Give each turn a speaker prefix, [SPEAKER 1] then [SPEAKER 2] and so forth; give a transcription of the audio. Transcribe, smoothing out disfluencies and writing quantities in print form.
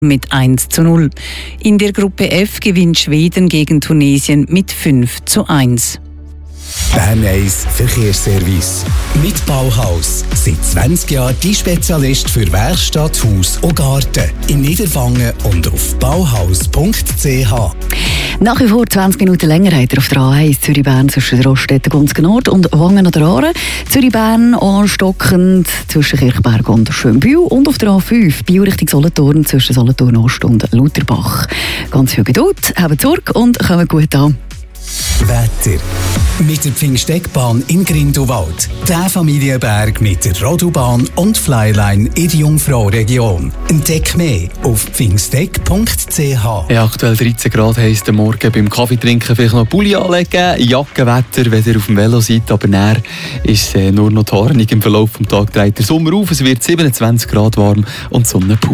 [SPEAKER 1] mit 1:0. In der Gruppe F gewinnt Schweden gegen Tunesien mit 5:1.
[SPEAKER 2] Bern 1 Verkehrsservice. Mit Bauhaus. Seit 20 Jahren die Spezialist für Werkstatt, Haus und Garten. In Niederwangen und auf bauhaus.ch.
[SPEAKER 3] Nach wie vor 20 Minuten länger hat er auf der A1 Zürich-Bern zwischen Roststetten, Gunzgen Nord und Wangen an der Aare. Zürich-Bern anstockend zwischen Kirchberg und Schönbühl. Und auf der A5 Biel Richtung Solothurn zwischen Solothurn Ost und Lauterbach. Ganz viel Geduld, haben Sorge und kommen gut an.
[SPEAKER 2] Wetter. Mit der Pfingsteckbahn in Grindelwald. Der Familienberg mit der Rodobahn und Flyline in der Jungfrau-Region. Entdeck mehr auf pfingsteck.ch.
[SPEAKER 4] Ja, aktuell 13 Grad heisst am Morgen beim Kaffeetrinken vielleicht noch Pulli anlegen. Jackenwetter, wenn ihr auf dem Velo seid, aber näher ist nur noch hornig. Im Verlauf des Tages dreht der Sommer auf. Es wird 27 Grad warm und Sonne pur.